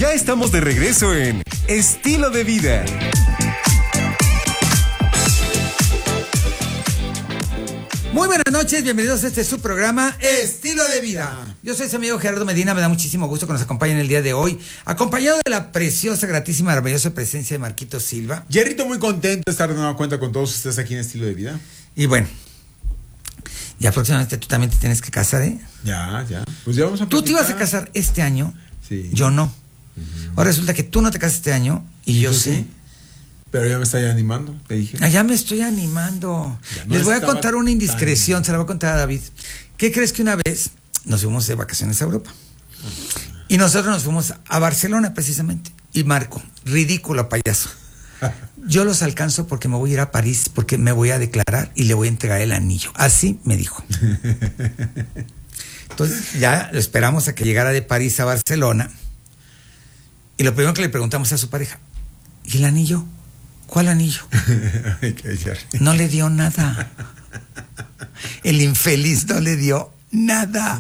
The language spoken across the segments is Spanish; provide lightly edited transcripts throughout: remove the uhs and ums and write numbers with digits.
Ya estamos de regreso en Estilo de Vida. Muy buenas noches, bienvenidos a este su programa Estilo de Vida. Yo soy su amigo Gerardo Medina, me da muchísimo gusto que nos acompañen el día de hoy, acompañado de la preciosa, gratísima, maravillosa presencia de Marquito Silva. Jerrito, muy contento de estar de nueva cuenta con todos ustedes aquí en Estilo de Vida. Y bueno, ya próximamente tú también te tienes que casar, ¿eh? Ya. Pues ya vamos a platicar. Tú te ibas a casar este año, sí. Yo no. Ahora resulta que tú no te casas este año y yo sí. Pero ya me está animando, te dije. Ya me estoy animando. No les voy a contar una indiscreción, se la voy a contar a David. ¿Qué crees que una vez nos fuimos de vacaciones a Europa? Y nosotros nos fuimos a Barcelona precisamente. Y Marco, ridículo payaso. Yo los alcanzo porque me voy a ir a París, porque me voy a declarar y le voy a entregar el anillo. Así me dijo. Entonces ya esperamos a que llegara de París a Barcelona. Y lo primero que le preguntamos a su pareja, ¿y el anillo? ¿Cuál anillo? No le dio nada. El infeliz no le dio nada.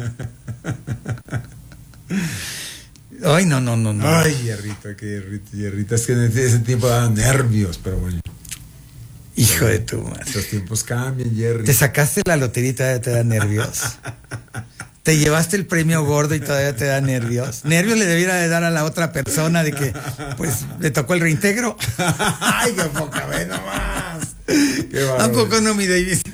Ay, no. Ay, Jerrito. Es que en ese tiempo daban nervios, pero bueno. Hijo de tu madre. Los tiempos cambian, Jerry. Te sacaste la lotería y todavía te da nervios. Te llevaste el premio gordo y todavía te da nervios. Nervios le debiera de dar a la otra persona de que, pues, le tocó el reintegro. Ay, qué poca vez nomás. Tampoco no, mi Davis.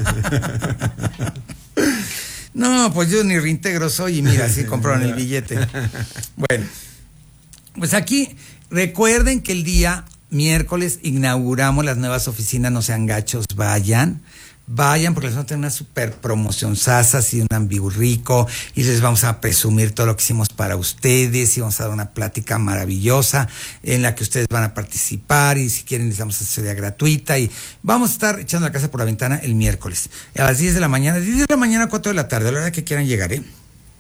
No, pues yo ni reintegro soy y mira, así compraron el billete. Bueno, pues aquí recuerden que el día miércoles inauguramos las nuevas oficinas, no sean gachos, vayan porque les vamos a tener una super promoción sasas y un ambiurrico y les vamos a presumir todo lo que hicimos para ustedes y vamos a dar una plática maravillosa en la que ustedes van a participar y si quieren les damos asesoría gratuita y vamos a estar echando la casa por la ventana el miércoles a las 10 de la mañana, 10 de la mañana a 4 de la tarde, a la hora que quieran llegar, ¿eh?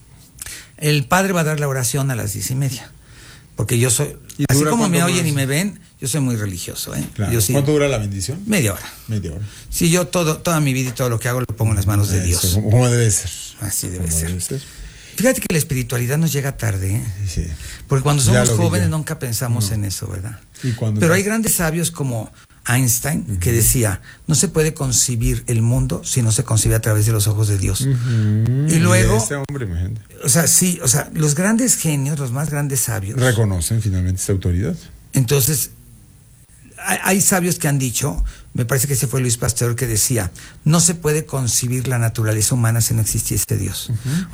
El padre va a dar la oración a las 10:30. Porque yo soy, así como me oyen y me ven, yo soy muy religioso, ¿eh? Claro. Yo sí, ¿Cuánto dura la bendición? Media hora. Sí, yo toda mi vida y todo lo que hago lo pongo en las manos de Dios. Como debe ser. Así debe ser. Fíjate que la espiritualidad nos llega tarde, ¿eh? Sí. Porque cuando somos jóvenes nunca pensamos en eso, ¿verdad? Pero hay grandes sabios como Einstein que decía, no se puede concebir el mundo si no se concibe a través de los ojos de Dios. Y luego, ese hombre, imagínate. Los grandes genios, los más grandes sabios reconocen finalmente esa autoridad. Entonces, hay sabios que han dicho, me parece que ese fue Luis Pasteur que decía, no se puede concebir la naturaleza humana si no existiese Dios.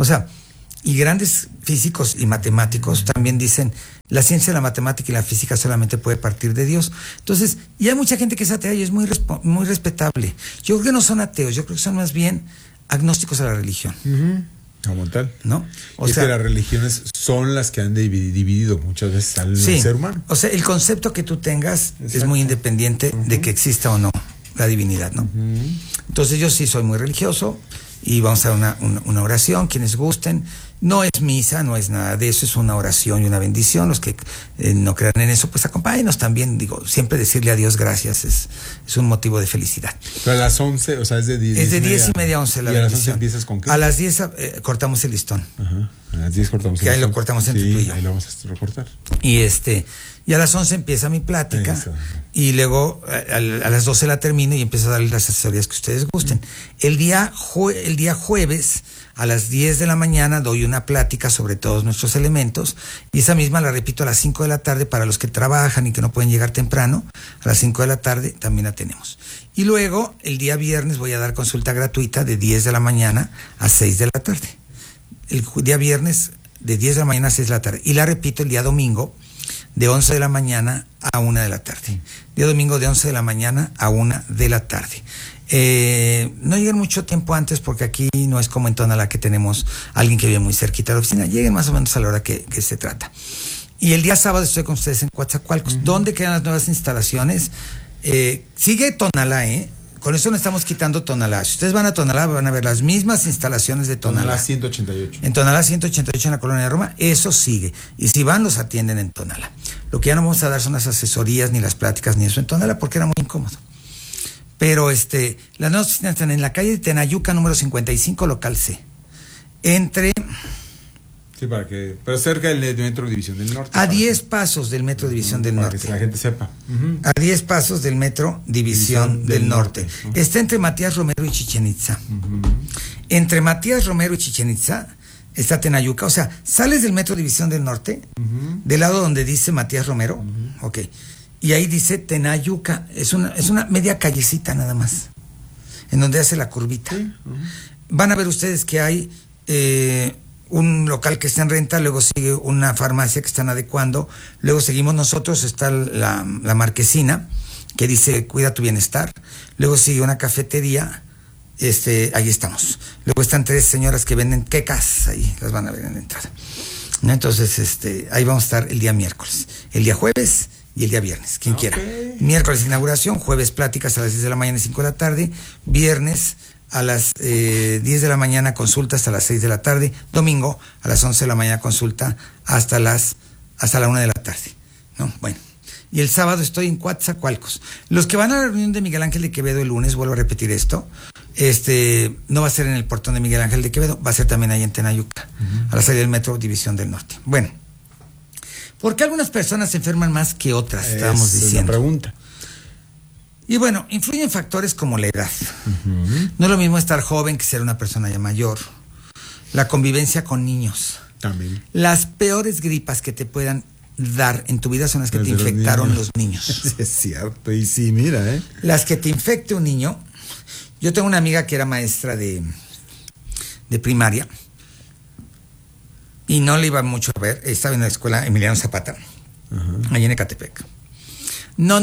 Y grandes físicos y matemáticos también dicen, la ciencia, la matemática y la física solamente puede partir de Dios. Entonces, y hay mucha gente que es atea y es muy respetable. Yo creo que no son ateos, yo creo que son más bien agnósticos a la religión. Como tal. ¿No? Que las religiones son las que han dividido muchas veces al ser humano. O sea, el concepto que tú tengas es muy independiente de que exista o no la divinidad, ¿no? Entonces yo sí soy muy religioso y vamos a dar una oración, quienes gusten. No es misa, no es nada de eso, es una oración y una bendición. Los que no crean en eso, pues acompáñenos también. Digo, siempre decirle a Dios gracias es un motivo de felicidad. Pero a las 11, o sea, es de 10. Es de 10:30 a 11 la bendición. ¿Y a las 11 empiezas con qué? A las 10 cortamos el listón. A las 10 cortamos el listón. Que ahí lo cortamos entre tú y yo. Ahí lo vamos a recortar. Y a las 11 empieza mi plática. Y luego a las 12 la termino y empiezo a darles las asesorías que ustedes gusten. El día jueves a las 10 de la mañana doy una plática sobre todos nuestros elementos y esa misma la repito a las 5 de la tarde para los que trabajan y que no pueden llegar temprano. A las 5 de la tarde también la tenemos. Y luego el día viernes voy a dar consulta gratuita de 10 de la mañana a 6 de la tarde. El día viernes de 10 de la mañana a 6 de la tarde. Y la repito el día domingo de 11 de la mañana a 1 de la tarde. Día domingo de 11 de la mañana a 1 de la tarde. No lleguen mucho tiempo antes porque aquí no es como en Tonalá que tenemos alguien que vive muy cerquita de la oficina. Lleguen más o menos a la hora que se trata. Y el día sábado estoy con ustedes en Coatzacoalcos. ¿Dónde quedan las nuevas instalaciones? Sigue Tonalá, Con eso no estamos quitando Tonalá. Si ustedes van a Tonalá, van a ver las mismas instalaciones de Tonalá. Tonalá 188. En Tonalá 188 en la Colonia de Roma, eso sigue. Y si van, los atienden en Tonalá. Lo que ya no vamos a dar son las asesorías, ni las pláticas, ni eso en Tonalá, porque era muy incómodo. Pero las nuevas oficinas están en la calle de Tenayuca, número 55, local C. Entre... Sí, pero cerca del Metro División del Norte. A 10 pasos del Metro División del Norte. Para que la gente sepa. A 10 pasos del Metro División del Norte. Está entre Matías Romero y Chichén Itzá. Entre Matías Romero y Chichén Itzá está Tenayuca. O sea, sales del Metro División del Norte, del lado donde dice Matías Romero, ok, y ahí dice Tenayuca. Es una media callecita nada más, en donde hace la curvita. Van a ver ustedes que hay un local que está en renta, luego sigue una farmacia que están adecuando, luego seguimos nosotros, está la Marquesina, que dice cuida tu bienestar, luego sigue una cafetería, ahí estamos, luego están 3 señoras que venden quecas, ahí las van a ver en la entrada, ¿no? Entonces ahí vamos a estar el día miércoles, el día jueves y el día viernes, quien quiera. Miércoles inauguración, jueves pláticas a las 10 de la mañana y 5 de la tarde, viernes a las 10 de la mañana consulta hasta las 6 de la tarde, domingo a las 11 de la mañana consulta hasta la 1 de la tarde, ¿no? Bueno, y el sábado estoy en Coatzacoalcos. Los que van a la reunión de Miguel Ángel de Quevedo el lunes, vuelvo a repetir esto, no va a ser en el portón de Miguel Ángel de Quevedo, va a ser también ahí en Tenayuca, a la salida del Metro División del Norte. Bueno, ¿por qué algunas personas se enferman más que otras? Estábamos diciendo. Es la pregunta. Y bueno, influyen factores como la edad. No es lo mismo estar joven que ser una persona ya mayor. La convivencia con niños. También. Las peores gripas que te puedan dar en tu vida son las que te infectaron los niños. Sí, es cierto, y sí, mira, Las que te infecte un niño. Yo tengo una amiga que era maestra de primaria y no le iba mucho a ver. Estaba en la escuela Emiliano Zapata, allá en Ecatepec. No.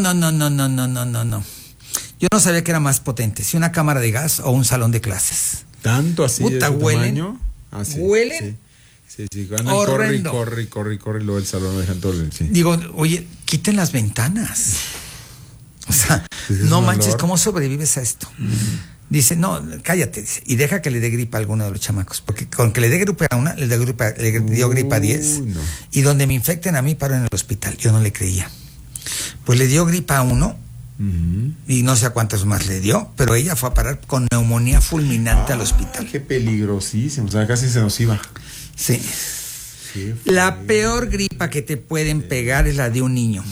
Yo no sabía que era más potente, si una cámara de gas o un salón de clases. ¿Tanto así? Puta, de huelen. Tamaño? Ah, sí, huelen. Sí. Andan, horrendo. corre, luego el salón lo dejan todo. Sí. Digo, oye, quiten las ventanas. O sea, no manches, olor. ¿Cómo sobrevives a esto? Dice, no, cállate, dice, y deja que le dé gripa a alguno de los chamacos, porque con que le dé gripa a una, le dio gripa a 10, no. Y donde me infecten a mí paro en el hospital. Yo no le creía. Pues le dio gripa a uno, y no sé a cuántos más le dio, pero ella fue a parar con neumonía fulminante al hospital. Qué peligrosísimo, o sea, casi se nos iba. Sí. La peor gripa que te pueden pegar es la de un niño.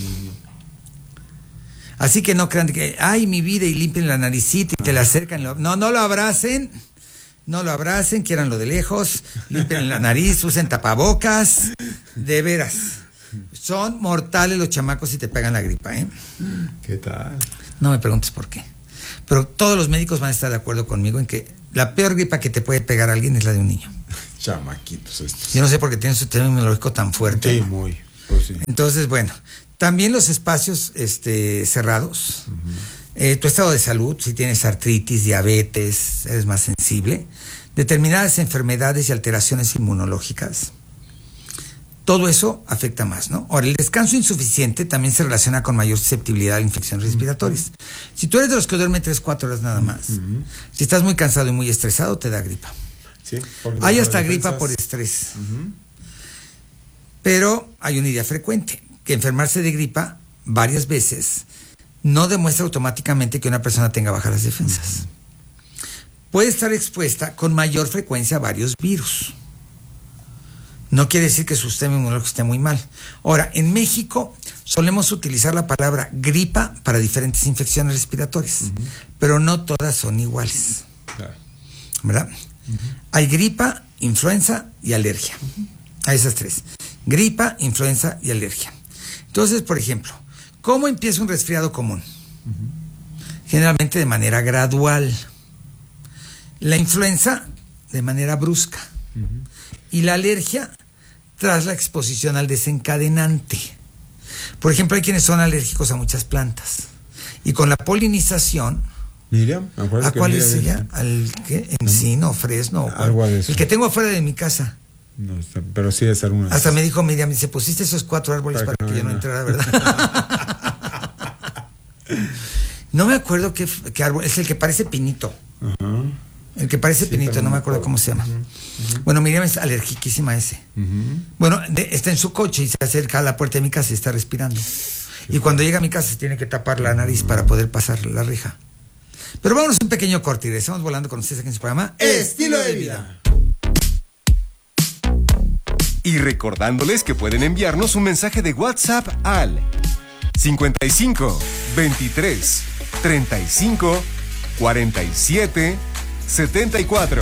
Así que no crean que, ay, mi vida, y limpien la naricita y te la acercan. No lo abracen, quieranlo de lejos, limpien la nariz, usen tapabocas, de veras. Son mortales los chamacos si te pegan la gripa, ¿eh? ¿Qué tal? No me preguntes por qué. Pero todos los médicos van a estar de acuerdo conmigo en que la peor gripa que te puede pegar a alguien es la de un niño. Chamaquitos estos. Yo no sé por qué tienen su sistema inmunológico tan fuerte. Sí, muy. Pues sí. Entonces, bueno, también los espacios cerrados. Tu estado de salud, si tienes artritis, diabetes, eres más sensible. Determinadas enfermedades y alteraciones inmunológicas. Todo eso afecta más, ¿no? Ahora, el descanso insuficiente también se relaciona con mayor susceptibilidad a infecciones respiratorias. Si tú eres de los que duermen 3-4 horas nada más, si estás muy cansado y muy estresado, te da gripa. Sí, hay hasta gripa por estrés. Pero hay una idea frecuente, que enfermarse de gripa varias veces no demuestra automáticamente que una persona tenga bajas las defensas. Puede estar expuesta con mayor frecuencia a varios virus. No quiere decir que su sistema inmunológico esté muy mal. Ahora, en México solemos utilizar la palabra gripa para diferentes infecciones respiratorias, pero no todas son iguales. ¿Verdad? Hay gripa, influenza y alergia. A esas 3. Gripa, influenza y alergia. Entonces, por ejemplo, ¿cómo empieza un resfriado común? Generalmente de manera gradual. La influenza de manera brusca. Y la alergia tras la exposición al desencadenante. Por ejemplo, hay quienes son alérgicos a muchas plantas. Y con la polinización... Miriam, ¿a cuál es ella? ¿Al qué? ¿Encino, fresno? Algo de eso. El que tengo afuera de mi casa. No, pero sí es alguna. Hasta me dijo Miriam, dice, pusiste esos 4 árboles para que yo no entrara, ¿verdad? No me acuerdo qué árbol, es el que parece pinito. El que parece pinito, no me acuerdo cómo se llama. Bueno, Miriam es alergiquísima a ese. Bueno, está en su coche y se acerca a la puerta de mi casa y está respirando. Y cuando llega a mi casa se tiene que tapar la nariz para poder pasar la reja. Pero vámonos un pequeño corte y regresamos volando con ustedes aquí en su programa Estilo de Vida. Y recordándoles que pueden enviarnos un mensaje de WhatsApp al 55 23 35 47 74.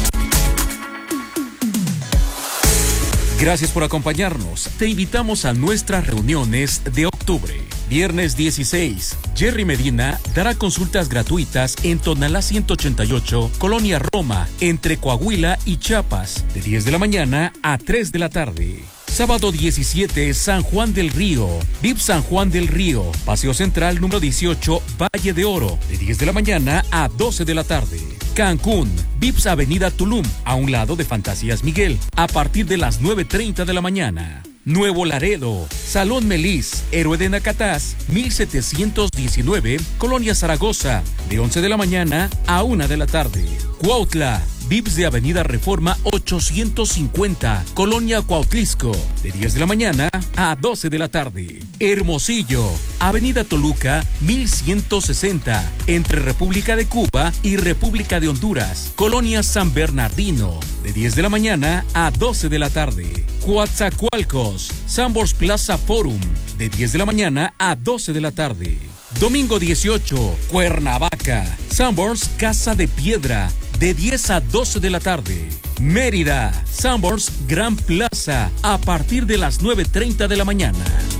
Gracias por acompañarnos. Te invitamos a nuestras reuniones de octubre. Viernes 16, Jerry Medina dará consultas gratuitas en Tonalá 188, Colonia Roma, entre Coahuila y Chiapas, de 10 de la mañana a 3 de la tarde. Sábado 17, San Juan del Río, VIP San Juan del Río, Paseo Central número 18, Valle de Oro, de 10 de la mañana a 12 de la tarde. Cancún, VIPS Avenida Tulum, a un lado de Fantasías Miguel, a partir de las 9:30 de la mañana. Nuevo Laredo, Salón Melis, Héroe de Nacatás, 1719, Colonia Zaragoza, de 11 de la mañana a 1 de la tarde. Cuautla, VIPS de Avenida Reforma 850, Colonia Cuautlisco, de 10 de la mañana a 12 de la tarde. Hermosillo, Avenida Toluca 1160, entre República de Cuba y República de Honduras, Colonia San Bernardino, de 10 de la mañana a 12 de la tarde. Coatzacoalcos, Sanborns Plaza Forum, de 10 de la mañana a 12 de la tarde. Domingo 18, Cuernavaca, Sanborns Casa de Piedra, de 10 a 12 de la tarde. Mérida, Sanborns Gran Plaza, a partir de las 9:30 de la mañana.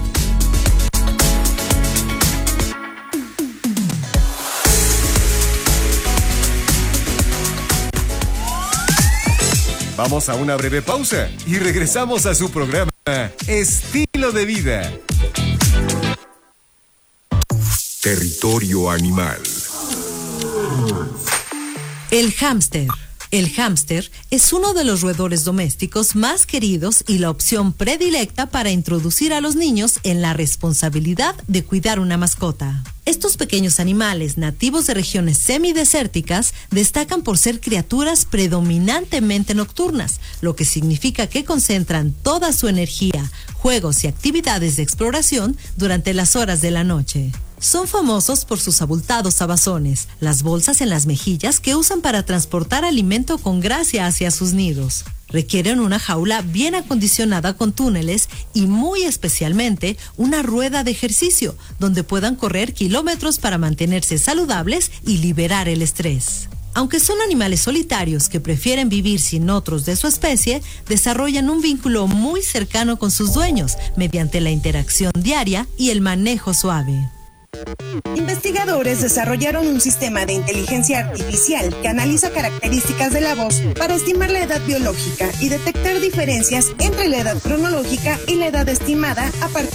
Vamos a una breve pausa y regresamos a su programa Estilo de Vida. Territorio animal. El hámster. El hámster es uno de los roedores domésticos más queridos y la opción predilecta para introducir a los niños en la responsabilidad de cuidar una mascota. Estos pequeños animales nativos de regiones semidesérticas destacan por ser criaturas predominantemente nocturnas, lo que significa que concentran toda su energía, juegos y actividades de exploración durante las horas de la noche. Son famosos por sus abultados abazones, las bolsas en las mejillas que usan para transportar alimento con gracia hacia sus nidos. Requieren una jaula bien acondicionada con túneles y muy especialmente una rueda de ejercicio donde puedan correr kilómetros para mantenerse saludables y liberar el estrés. Aunque son animales solitarios que prefieren vivir sin otros de su especie, desarrollan un vínculo muy cercano con sus dueños mediante la interacción diaria y el manejo suave. Investigadores desarrollaron un sistema de inteligencia artificial que analiza características de la voz para estimar la edad biológica y detectar diferencias entre la edad cronológica y la edad estimada a partir